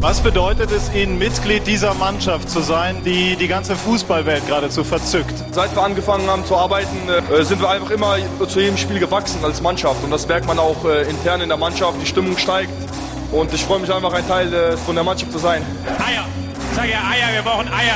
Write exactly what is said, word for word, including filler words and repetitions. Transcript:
Was bedeutet es Ihnen, Mitglied dieser Mannschaft zu sein, die die ganze Fußballwelt geradezu verzückt? Seit wir angefangen haben zu arbeiten, äh, sind wir einfach immer zu jedem Spiel gewachsen als Mannschaft. Und das merkt man auch äh, intern in der Mannschaft, die Stimmung steigt. Und ich freue mich einfach, ein Teil äh, von der Mannschaft zu sein. Eier, ich sage ja Eier, wir brauchen Eier.